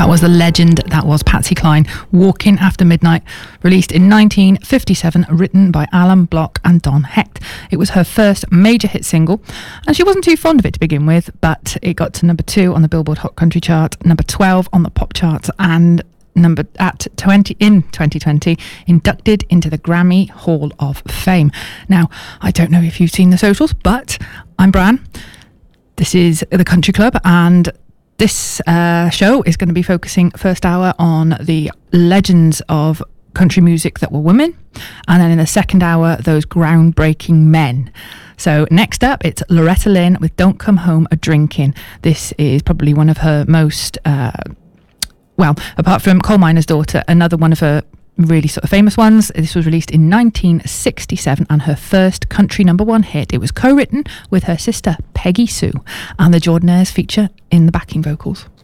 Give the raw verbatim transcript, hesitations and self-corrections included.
was the legend that was Patsy Cline, Walking After Midnight, released in nineteen fifty-seven, written by Alan Block and Don Hecht. It was her first major hit single, and she wasn't too fond of it to begin with, but it got to number two on the Billboard Hot Country chart, number twelve on the pop charts, and number at twenty in twenty twenty, inducted into the Grammy Hall of Fame. Now, I don't know if you've seen the socials, but I'm Bran. This is the Country Club, and this uh, show is going to be focusing first hour on the legends of country music that were women, and then in the second hour, those groundbreaking men. So next up, it's Loretta Lynn with Don't Come Home a Drinkin'. This is probably one of her most, uh, well, apart from Coal Miner's Daughter, another one of her really sort of famous ones. This was released in nineteen sixty-seven, and her first country number one hit. It was co-written with her sister Peggy Sue, and the Jordanaires feature in the backing vocals.